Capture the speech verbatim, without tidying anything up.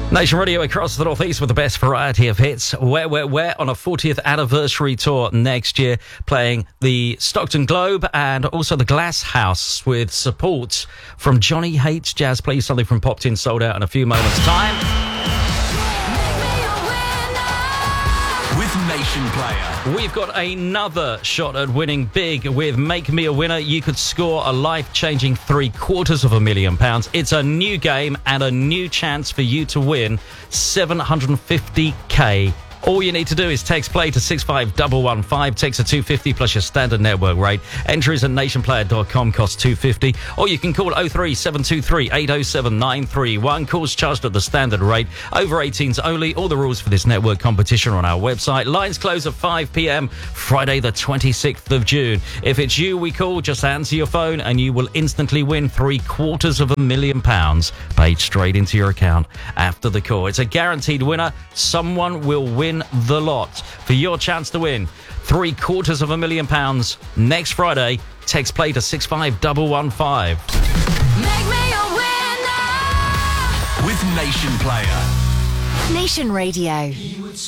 Nation Radio across the Northeast with the best variety of hits. We're, we're, we're on a fortieth anniversary tour next year, playing the Stockton Globe and also the Glass House with support from Johnny Hates Jazz. Play something from Popped In, Sold Out in a few moments' time. With Nation Player. We've got another shot at winning big with Make Me a Winner. You could score a life-changing three quarters of a million pounds. It's a new game and a new chance for you to win seven hundred fifty k. All you need to do is text play to six five one one five. Text a two fifty plus your standard network rate. Entries at nation player dot com, cost two fifty. Or you can call oh three seven two three eight oh seven nine three one. Calls charged at the standard rate. Over eighteens only. All the rules for this network competition are on our website. Lines close at five p.m. Friday the twenty-sixth of June. If it's you we call, just answer your phone and you will instantly win three quarters of a million pounds paid straight into your account after the call. It's a guaranteed winner. Someone will win the lot. For your chance to win three quarters of a million pounds next Friday, text play to six five one one five. Make me a winner with Nation Player. Nation Radio.